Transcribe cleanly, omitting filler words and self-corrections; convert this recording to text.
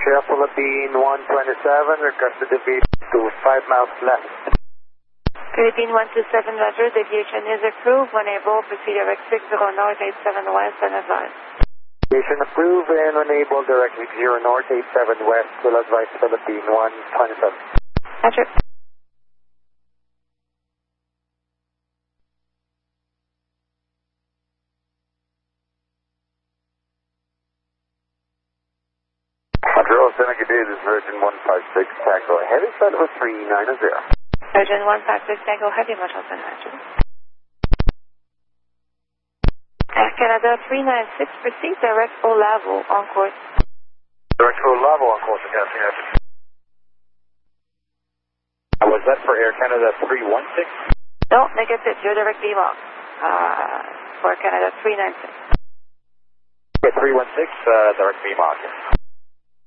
Sierra Philippine 127, request to deviate to 5 miles left. Philippine 127, Roger. Deviation is approved. When able, proceed direct 60 north, 87 west, and advise. Deviation approved and when able, direct 60 north, 87 west, will advise Philippine 127. Roger. Roger, Oceanic Day, this is Virgin 156, Tango Heavy, flight number 390. Virgin 156, Tango Heavy, Motel Roger. Air Canada 396, proceed direct Olavo on course. Direct to Olavo on course, yes. Was that for Air Canada 316? No, negative, you're direct VMOC. For Canada 396. Okay, 316, direct VMOC.